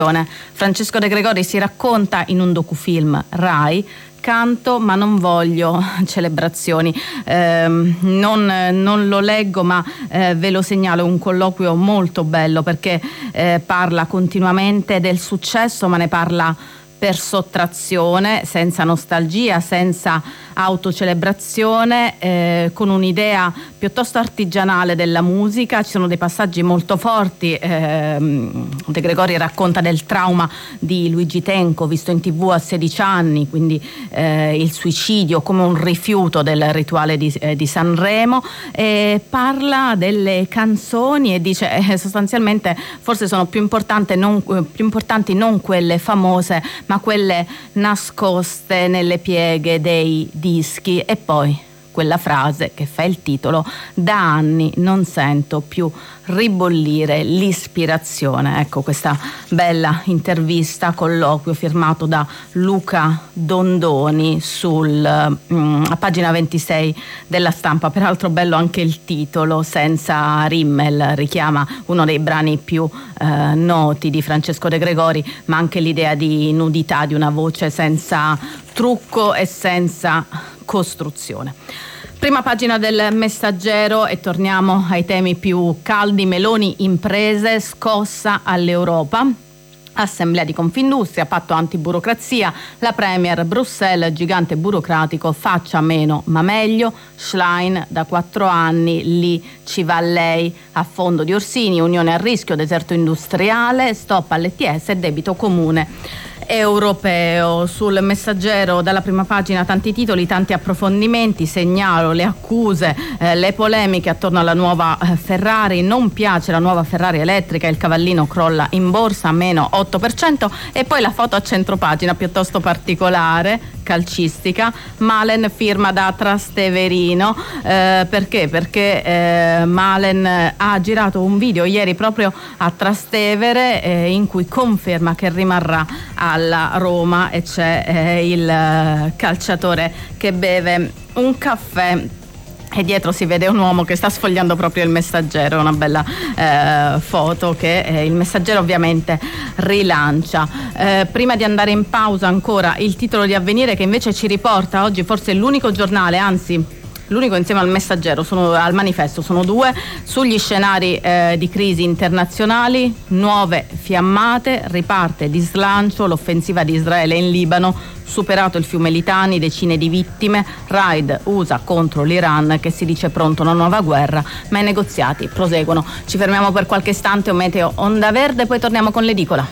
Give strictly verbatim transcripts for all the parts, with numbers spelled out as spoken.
Francesco De Gregori si racconta in un docufilm Rai. Canto ma non voglio celebrazioni, eh, non, non lo leggo ma eh, ve lo segnalo, è un colloquio molto bello perché eh, parla continuamente del successo, ma ne parla per sottrazione, senza nostalgia, senza autocelebrazione, eh, con un'idea piuttosto artigianale della musica. Ci sono dei passaggi molto forti. eh, De Gregori racconta del trauma di Luigi Tenco, visto in tv a sedici anni, quindi eh, il suicidio come un rifiuto del rituale di, eh, di Sanremo, e parla delle canzoni e dice eh, sostanzialmente forse sono più importanti non, più importanti non quelle famose ma quelle nascoste nelle pieghe dei dischi. E poi quella frase che fa il titolo: da anni non sento più ribollire l'ispirazione. Ecco, questa bella intervista, colloquio firmato da Luca Dondoni sul, mm, a pagina ventisei della Stampa. Peraltro bello anche il titolo, senza rimmel, richiama uno dei brani più eh, noti di Francesco De Gregori, ma anche l'idea di nudità di una voce senza trucco e senza costruzione. Prima pagina del Messaggero e torniamo ai temi più caldi. Meloni imprese, scossa all'Europa. Assemblea di Confindustria, patto antiburocrazia, la Premier Bruxelles, gigante burocratico, faccia meno ma meglio. Schlein, da quattro anni lì ci va lei. A fondo di Orsini, unione a rischio, deserto industriale, stop all'E T S e debito comune europeo. Sul Messaggero, dalla prima pagina, tanti titoli, tanti approfondimenti. Segnalo le accuse, eh, le polemiche attorno alla nuova eh, Ferrari. Non piace la nuova Ferrari elettrica, il cavallino crolla in borsa, meno otto per cento. E poi la foto a centropagina piuttosto particolare, calcistica. Malen firma da Trasteverino. Eh, perché? Perché eh, Malen ha girato un video ieri proprio a Trastevere eh, in cui conferma che rimarrà alla Roma, e c'è eh, il uh, calciatore che beve un caffè e dietro si vede un uomo che sta sfogliando proprio il Messaggero. Una bella eh, foto che eh, il Messaggero ovviamente rilancia. Eh, prima di andare in pausa ancora il titolo di Avvenire, che invece ci riporta oggi forse l'unico giornale, anzi l'unico insieme al Messaggero, sono, al Manifesto, sono due, sugli scenari eh, di crisi internazionali. Nuove fiammate, riparte di slancio l'offensiva di Israele in Libano, superato il fiume Litani, decine di vittime, raid U S A contro l'Iran che si dice pronto a una nuova guerra, ma i negoziati proseguono. Ci fermiamo per qualche istante, un meteo onda verde, poi torniamo con l'edicola.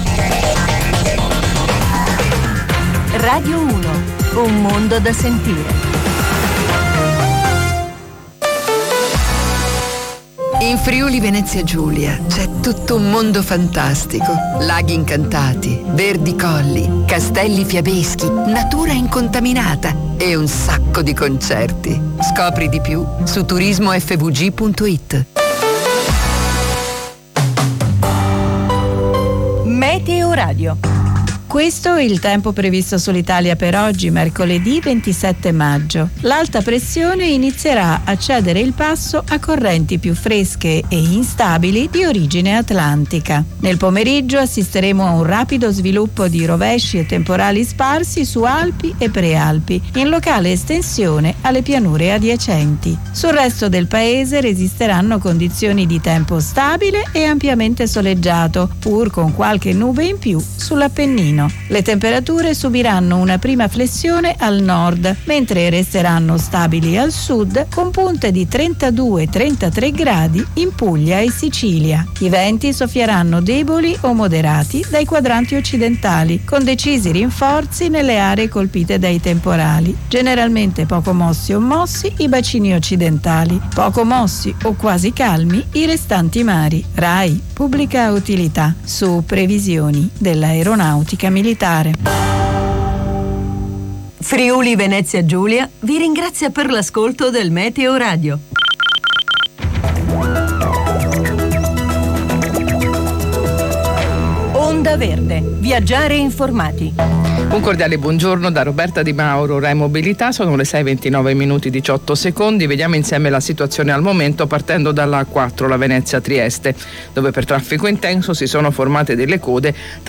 Radio uno, un mondo da sentire. In Friuli Venezia Giulia c'è tutto un mondo fantastico. Laghi incantati, verdi colli, castelli fiabeschi, natura incontaminata e un sacco di concerti. Scopri di più su turismo f v g punto i t. Meteo Radio. Questo è il tempo previsto sull'Italia per oggi, mercoledì ventisette maggio. L'alta pressione inizierà a cedere il passo a correnti più fresche e instabili di origine atlantica. Nel pomeriggio assisteremo a un rapido sviluppo di rovesci e temporali sparsi su Alpi e Prealpi, in locale estensione alle pianure adiacenti. Sul resto del paese resisteranno condizioni di tempo stabile e ampiamente soleggiato, pur con qualche nube in più sull'Appennino. Le temperature subiranno una prima flessione al nord, mentre resteranno stabili al sud, con punte di trentadue trentatré gradi in Puglia e Sicilia. I venti soffieranno deboli o moderati dai quadranti occidentali, con decisi rinforzi nelle aree colpite dai temporali. Generalmente poco mossi o mossi i bacini occidentali, poco mossi o quasi calmi i restanti mari. Rai, pubblica utilità, su previsioni dell'aeronautica militare. Friuli Venezia Giulia vi ringrazia per l'ascolto del Meteo Radio. Onda Verde, viaggiare informati. Un cordiale buongiorno da Roberta Di Mauro, Rai Mobilità. Sono le sei e ventinove minuti e diciotto secondi. Vediamo insieme la situazione al momento partendo dalla A quattro, la Venezia-Trieste, dove per traffico intenso si sono formate delle code tra